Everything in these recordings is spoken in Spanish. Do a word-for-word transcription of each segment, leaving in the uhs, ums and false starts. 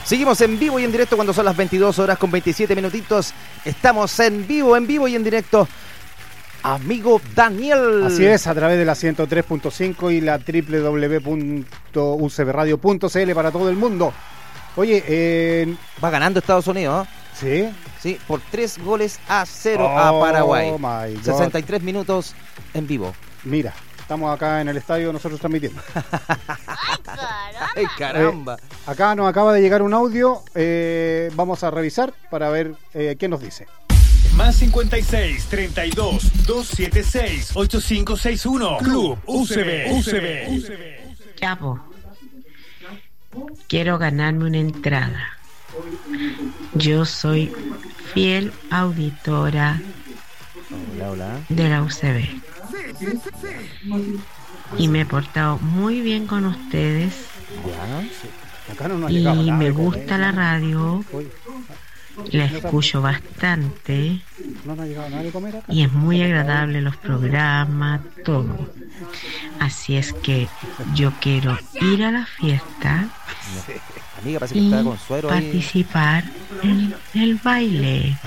Seguimos en vivo y en directo cuando son las veintidós horas con veintisiete minutitos. Estamos en vivo, en vivo y en directo. Amigo Daniel. Así es, a través de la ciento tres punto cinco y la doble u doble u doble u punto u c b radio punto c l para todo el mundo. Oye, eh... va ganando Estados Unidos, ¿eh? ¿Sí? Sí, por tres goles a cero oh, a Paraguay. My God. sesenta y tres minutos en vivo. Mira, estamos acá en el estadio nosotros transmitiendo. ¡Ay, caramba! ¡Ay, caramba! Eh, acá nos acaba de llegar un audio, eh, vamos a revisar para ver eh, qué nos dice. Más cincuenta y seis, treinta y dos, doscientos setenta y seis, ochenta y cinco sesenta y uno. Club U C B. U C B. Chapo, quiero ganarme una entrada. Yo soy fiel auditora Hola, hola. de la U C B. Y me he portado muy bien con ustedes. Ya. Acá no nos ha Y llegado nada me de gusta comer. la radio. Uy, La escucho bastante. no nos ha llegado nada de comer acá. Y es muy agradable los programas, todo. Así es que yo quiero ir a la fiesta Amiga, parece que y está con suero ahí. participar en el baile.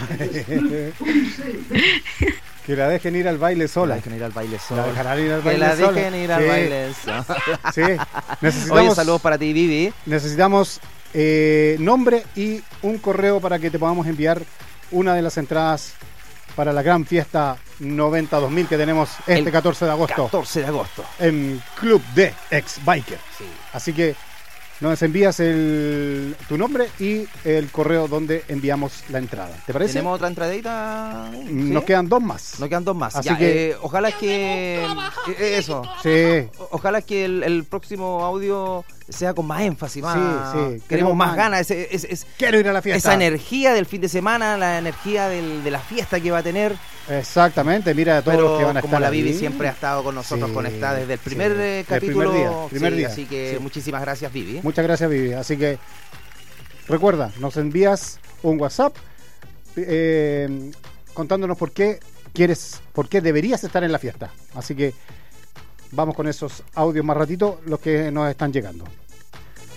Que la dejen ir al baile La sola. dejen ir al baile La sola. dejarán ir al Que baile la sola. dejen ir al Sí, baile sola. sí. Necesitamos, Oye, saludos para ti, Vivi. necesitamos eh, nombre y un correo para que te podamos enviar una de las entradas para la gran fiesta noventa dos mil que tenemos este El catorce de agosto catorce de agosto. en Club de Ex Biker. Sí. Así que nos envías el, tu nombre y el correo donde enviamos la entrada. ¿Te parece? ¿Tenemos otra entradita? ¿Sí? Nos quedan dos más. Nos quedan dos más. Así Ya, que- eh, ojalá que... eh, eso. Sí. O- Ojalá que el, el próximo audio sea con más énfasis, más... Sí, sí. Queremos, Queremos más más. ganas, ese- ese- ese- Quiero ir a la fiesta. esa energía del fin de semana, la energía del- de la fiesta que va a tener. Exactamente, mira a todos Pero los que van a como estar la Vivi ahí. siempre ha estado con nosotros, Sí, conectada desde el primer sí. eh, Del primer capítulo. día, primer Sí, día. así que Sí. muchísimas gracias, Vivi. Muchas gracias, Vivi. Así que recuerda, nos envías un WhatsApp eh, contándonos por qué quieres, por qué deberías estar en la fiesta. Así que vamos con esos audios más ratito, los que nos están llegando.